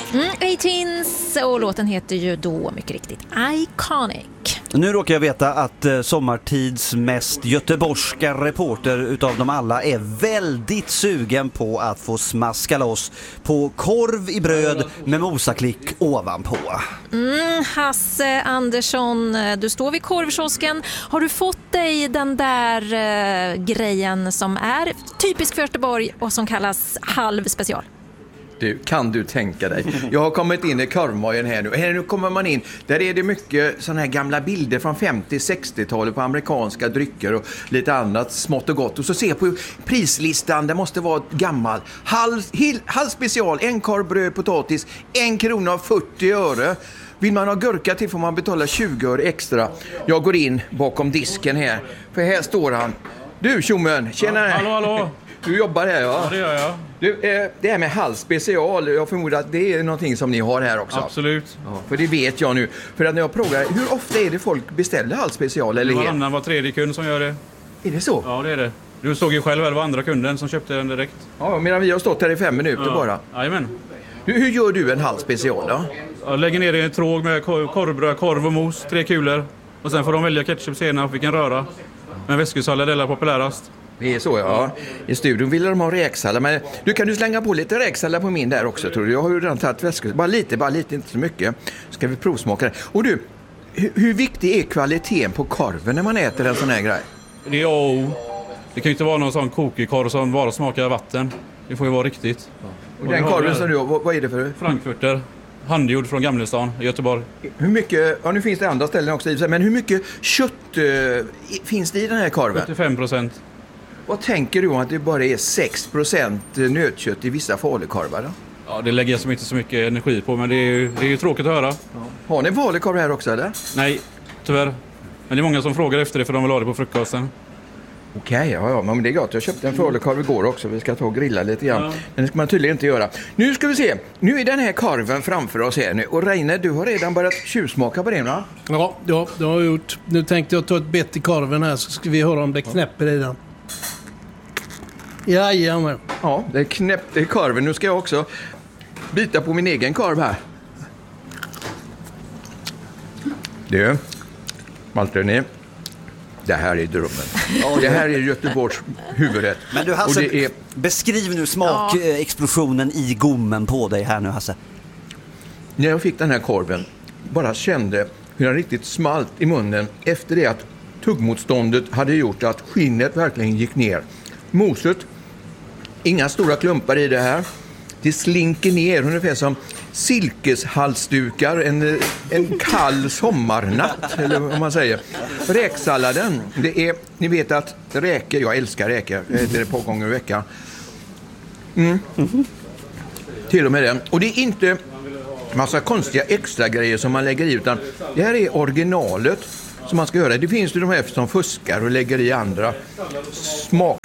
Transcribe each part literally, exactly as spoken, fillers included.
Mm, Eighteens och låten heter ju då mycket riktigt Iconic. Nu råkar jag veta att eh, sommartids mest göteborgska reporter utav dem alla är väldigt sugen på att få smaska loss på korv i bröd med mosaklick ovanpå. Mm, Hasse Andersson, du står vid korvkiosken. Har du fått dig den där eh, grejen som är typisk för Göteborg och som kallas halv special? Du, kan du tänka dig? Jag har kommit in i korvmojen här nu. Här nu kommer man in. Där är det mycket såna här gamla bilder från femtio-sextiotalet på amerikanska drycker och lite annat smått och gott. Och så ser jag på prislistan, det måste vara gammal. Halv, hil, halv special, en korv bröd, potatis, en krona och fyrtio öre. Vill man ha gurka till får man betala tjugo öre extra. Jag går in bakom disken här. För här står han. Du, tjommen, tjena. Ja, hallå, hallå. Du jobbar här, ja? Ja, det gör jag. Du, eh, det här med halv special, jag förmodar att det är någonting som ni har här också. Absolut. Ja, för det vet jag nu. För att när jag frågar, hur ofta är det folk beställer halv special eller Varannan var, var tredje kund som gör det. Är det så? Ja, det är det. Du såg ju själv, det var andra kunden som köpte den direkt. Ja, medan vi har stått här i fem minuter ja. bara. Jajamän. Hur, hur gör du en halv special då? Jag lägger ner i en tråg med korvbröd, korv och mos, tre kulor. Och sen får de välja ketchup, senap, vilken röra. Men väskesallad är populärast. Det är så, ja. I studion ville de ha räksallad. Men du, kan du slänga på lite räksallad på min där också, tror du? Jag har ju redan tagit väskor. Bara lite, bara lite, inte så mycket. Ska vi provsmaka det. Och du, hur, hur viktig är kvaliteten på korven när man äter en sån här grej? Det är A och O. Det kan ju inte vara någon sån kokig-korv som bara smakar vatten. Det får ju vara riktigt. Och, och den korven som du har, vad, vad är det för? Frankfurter. Handgjord från Gamlestan i Göteborg. Hur mycket, ja nu finns det andra ställen också, men hur mycket kött eh, finns det i den här korven? sjuttiofem procent. Vad tänker du om att det bara är sex procent nötkött i vissa falukorvar då? Ja, det lägger jag som inte så mycket energi på, men det är ju, det är ju tråkigt att höra. Ja. Har ni falukorv här också eller? Nej, tyvärr. Men det är många som frågar efter det för de vill ha det på frukosten. Okej, okay, ja, ja, men det är gott. Jag köpte en falukorv igår också. Vi ska ta och grilla lite grann. Ja. Men det ska man tydligen inte göra. Nu ska vi se. Nu är den här korven framför oss här nu. Och Reine, du har redan börjat tjuvsmaka på den, va? Ja, ja, det har jag gjort. Nu tänkte jag ta ett bett i korven här så ska vi höra om det knäpper i den. Jajamän. Ja, det knäppte i korven. Nu ska jag också bita på min egen korv här. Du, Malte, ni. Det här är drömmen. Ja, det här är Göteborgs huvudrätt. Men du Hasse, och det är... beskriv nu smakexplosionen ja. i gommen på dig här nu Hasse. När jag fick den här korven bara kände hur den riktigt smalt i munnen efter det att tuggmotståndet hade gjort att skinnet verkligen gick ner. Moset, inga stora klumpar i det här. Det slinker ner ungefär som silkeshalsdukar en, en kall sommarnatt, eller vad man säger. Räksalladen, det är, ni vet att räkor, jag älskar räkor, jag äter det på gånger i veckan. Mm. Mm-hmm. Till och med den. Och det är inte massa konstiga extra grejer som man lägger i, utan det här är originalet som man ska göra. Det finns ju de här som fuskar och lägger i andra smak.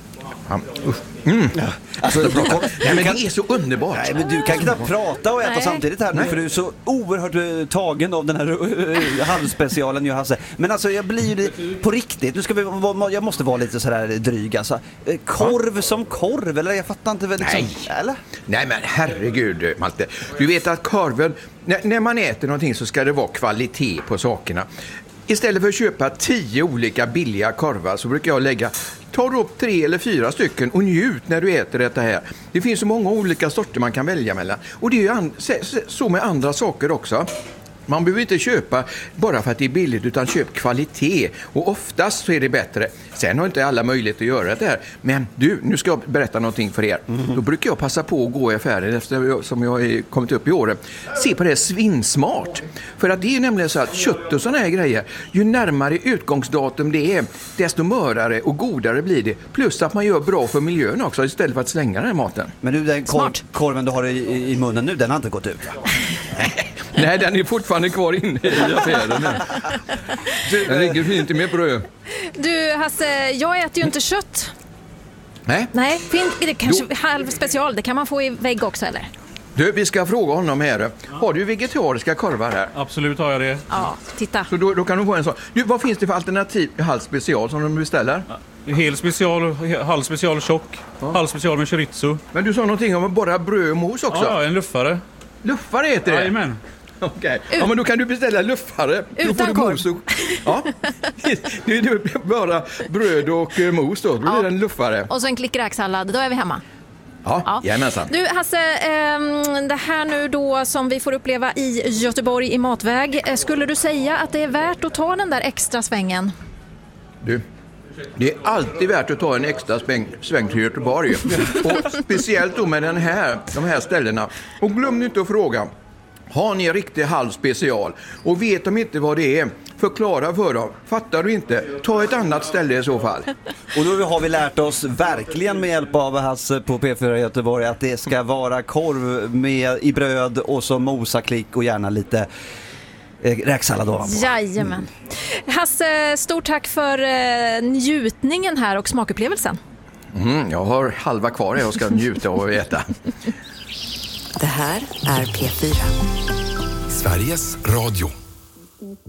Mm. Alltså, du, nej, men kan, det är så underbart. Nej, men du kan knappt prata och äta nej. samtidigt här nu, för du är så oerhört uh, tagen av den här uh, halvspecialen jag Hasse. Men alltså jag blir ju på riktigt. Nu ska vi, jag måste vara lite sådär dryg alltså. Korv ja. som korv, eller jag fattar inte väl liksom, nej. eller? Nej men herregud Malte. Du vet att korven, när, när man äter någonting så ska det vara kvalitet på sakerna. Istället för att köpa tio olika billiga korvar så brukar jag lägga tar upp tre eller fyra stycken och njut när du äter detta här. Det finns så många olika sorter man kan välja mellan. Och det är ju an- så med andra saker också. Man behöver inte köpa bara för att det är billigt, utan köp kvalitet. Och oftast så är det bättre. Sen har inte alla möjlighet att göra det här. Men du, nu ska jag berätta någonting för er. Mm. Då brukar jag passa på att gå i affären efter som jag har kommit upp i åren. Se på det här svinsmart. För att det är nämligen så att kött och såna här grejer, ju närmare utgångsdatum det är, desto mörare och godare blir det. Plus att man gör bra för miljön också istället för att slänga den här maten. Men du, den korv, korven du har i, i munnen nu, den har inte gått ut. Nej, den är fortfarande kvar inne i affären. Den ligger fint med bröd. Du Hasse, jag äter ju inte kött. Nej. Nej, fint, det kanske Då... halv special, det kan man få i vägg också eller? Du, vi ska fråga honom här. Har du vegetariska korvar här? Absolut har jag det. Ja, titta. Så då, då kan du få en sån. Du, vad finns det för alternativ i halv special som de beställer? Ja, hel special, halv special tjock, ja. halv special med chorizo. Men du sa någonting om bara bröd och mos också. Ja, en luffare. Luffare heter det? Jajamän. Okej, okay. Ja, men då kan du beställa luffare. Utan korv. Och, ja, det är bara bröd och mos då. Då blir ja. det en luffare. Och så en klick räksallad, då är vi hemma. Ja, ja. Jajamensan. Du Hasse, det här nu då som vi får uppleva i Göteborg i matväg. Skulle du säga att det är värt att ta den där extra svängen? Du, det är alltid värt att ta en extra sväng, sväng till Göteborg. Och speciellt då med den här, de här ställena. Och glöm inte att fråga. Har ni en riktig halv special och vet de inte vad det är, förklara för dem. Fattar du inte, ta ett annat ställe i så fall. Och då har vi lärt oss verkligen med hjälp av Hasse på P fyra Göteborg att det ska vara korv med i bröd och så mosaklick och gärna lite eh, räksallad ovanpå. Jajamän. Hasse, stort tack för eh, njutningen här och smakupplevelsen. Mm, jag har halva kvar, jag ska njuta av att äta. Det här är P fyra. Sveriges Radio.